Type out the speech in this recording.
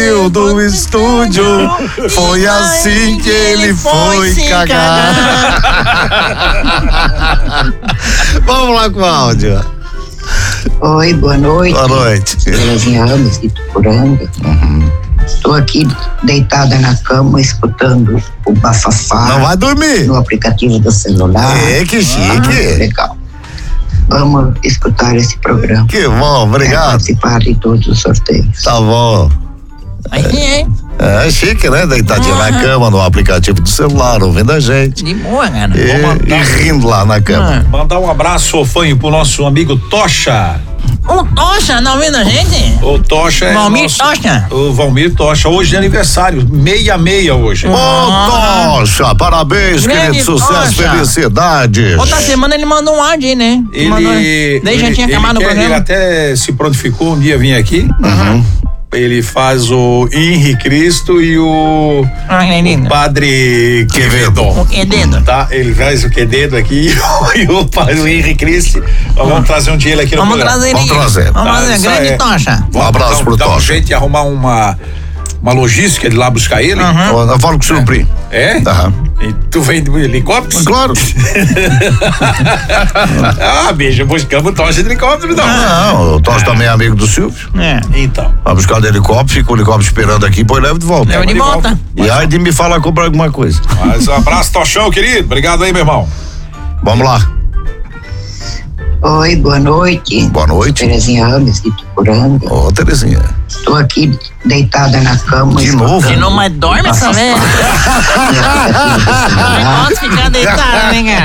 do estúdio, foi assim que ele foi cagar. Vamos lá com o áudio. Oi, boa noite. Boa noite. Terezinha Ramos de Tuporanga. Estou aqui deitada na cama escutando o bafafá. Não vai dormir. No aplicativo do celular. É, que chique. Legal. Vamos escutar esse programa. Que bom, obrigado. Participar de todos os sorteios. Tá bom. É chique, né? Deitadinha na cama, no aplicativo do celular, ouvindo a gente. De boa, cara. E rindo lá na cama. Mandar um abraço, fanho, pro nosso amigo Tocha. O Tocha, não ouvindo a gente? O Tocha é Valmir nosso, Tocha. O Valmir Tocha, hoje é aniversário, 66 hoje. Ô, Tocha, parabéns, Grande querido, sucesso, Tocha. felicidades. Outra semana ele mandou um áudio aí, né? Daí já tinha acabado o programa. Ele até se prontificou um dia vir aqui. Ele faz o Henri Cristo e o Padre Quevedo. O Quevedo. Tá? Ele faz o Quevedo aqui e o Padre Henri Cristo. Vamos trazer um dia ele aqui no programa. Vamos trazer. Vamos trazer, grande Tocha. Um abraço pro Dá um Tocha. jeito de arrumar uma logística de lá buscar ele. Eu falo com o seu primo. É? E tu vem de helicóptero? Claro. Bicho, buscamos o Tocha de helicóptero, não. Não, o Tocha também é amigo do Silvio. Então. Vai buscar de helicóptero, fica o helicóptero esperando aqui, depois leva de volta. Leva de volta. E aí de me falar comprar alguma coisa. Mas um abraço, Tochão, querido. Obrigado aí, meu irmão. Vamos lá. Oi, boa noite. Boa noite. Terezinha Ramos de Tuporanga. Ô, Terezinha. Estou aqui deitada na cama. De novo? Se não mais dorme essa velha. Não pode ficar deitado, né, cara?